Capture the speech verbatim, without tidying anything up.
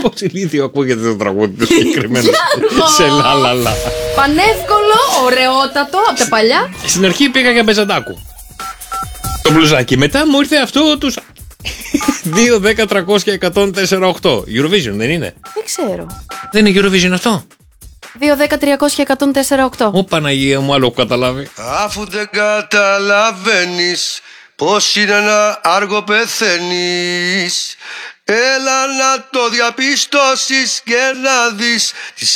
Πώς ηλίθιο ακούγεται το τραγούδι του συγκεκριμένου. Σε λαλαλα. Πανεύκολο, ωραιότατο, από τα παλιά. Στην αρχή πήγα για Μπεζαντάκου. Το μπλουζάκι. Μετά μου ήρθε αυτό τους δύο, δέκα, τριακόσια, εκατόν, τέσσερα, οκτώ. Eurovision δεν είναι? Δεν ξέρω. Δεν είναι Eurovision αυτό? δύο, δέκα, τριακόσια, εκατόν, τέσσερα, οκτώ. Ω Παναγία μου, άλλο έχω καταλάβει. Αφού δεν καταλαβαίνεις πως είναι ένα άργο πεθαίνεις, έλα να το διαπιστώσεις και να δεις τις